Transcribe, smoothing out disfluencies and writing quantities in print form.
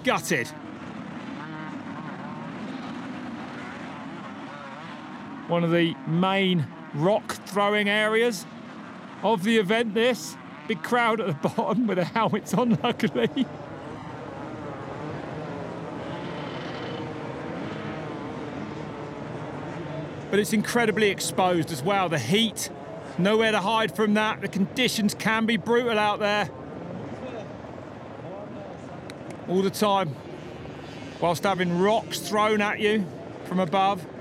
gutted. One of the main rock throwing areas of the event, this. Big crowd at the bottom with their helmets on, luckily. But it's incredibly exposed as well. The heat, nowhere to hide from that. The conditions can be brutal out there. All the time, whilst having rocks thrown at you from above.